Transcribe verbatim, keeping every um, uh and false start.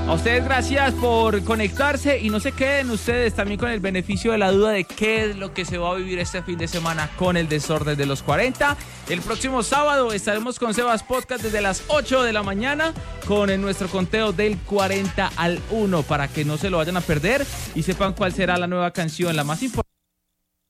A ustedes gracias por conectarse y no se queden ustedes también con el beneficio de la duda de qué es lo que se va a vivir este fin de semana con el Desorden de los cuarenta. El próximo sábado estaremos con Sebas Podcast desde las ocho de la mañana con nuestro conteo del cuarenta al uno para que no se lo vayan a perder y sepan cuál será la nueva canción, la más importante.